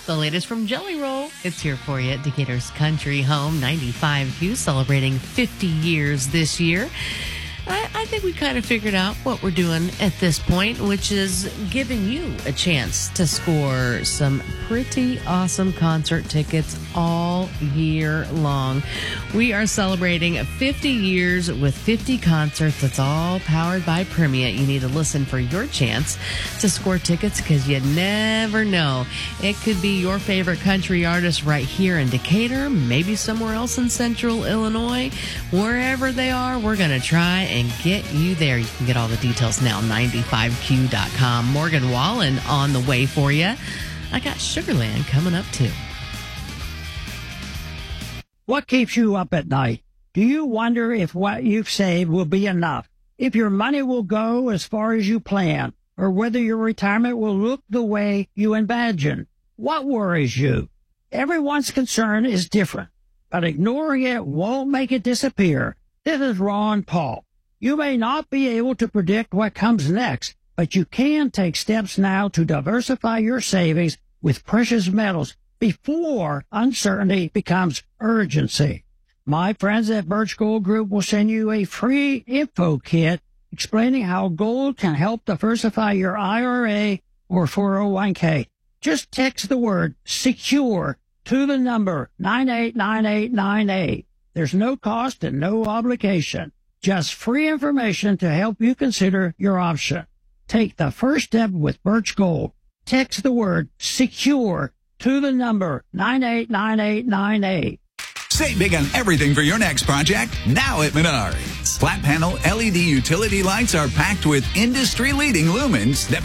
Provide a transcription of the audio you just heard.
The latest from Jelly Roll. It's here for you at Decatur's Country Home 95Q, celebrating 50 years this year. I think we kind of figured out what we're doing at this point, which is giving you a chance to score some pretty awesome concert tickets all year long. We are celebrating 50 years with 50 concerts. That's all powered by Premia. You need to listen for your chance to score tickets because you never know. It could be your favorite country artist right here in Decatur, maybe somewhere else in central Illinois. Wherever they are, we're going to try and get you there. You can get all the details now, 95q.com. Morgan Wallen on the way for you. I got Sugarland coming up too. What keeps you up at night? Do you wonder if what you've saved will be enough? If your money will go as far as you plan? Or whether your retirement will look the way you imagine? What worries you? Everyone's concern is different, but ignoring it won't make it disappear. This is Ron Paul. You may not be able to predict what comes next, but you can take steps now to diversify your savings with precious metals before uncertainty becomes urgency. My friends at Birch Gold Group will send you a free info kit explaining how gold can help diversify your IRA or 401k. Just text the word SECURE to the number 989898. There's no cost and no obligation. Just free information to help you consider your option. Take the first step with Birch Gold. Text the word SECURE to the number 989898. Save big on everything for your next project now at Menards. Flat panel LED utility lights are packed with industry-leading lumens that